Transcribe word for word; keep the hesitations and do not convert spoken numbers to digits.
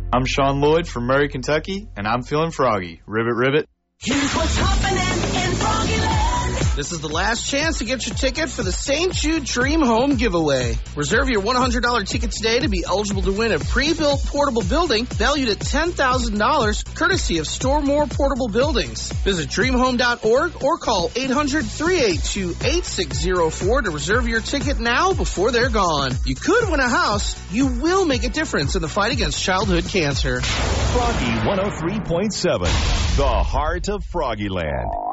I'm Sean Lloyd from Murray, Kentucky, and I'm feeling froggy. Ribbit, ribbit. Here's what's happening in Froggyland. This is the last chance to get your ticket for the Saint Jude Dream Home giveaway. Reserve your one hundred dollars ticket today to be eligible to win a pre-built portable building valued at ten thousand dollars, courtesy of Store More Portable Buildings. Visit dream home dot org or call eight hundred, three eight two, eight six zero four to reserve your ticket now before they're gone. You could win a house. You will make a difference in the fight against childhood cancer. Froggy one oh three point seven, the heart of Froggyland.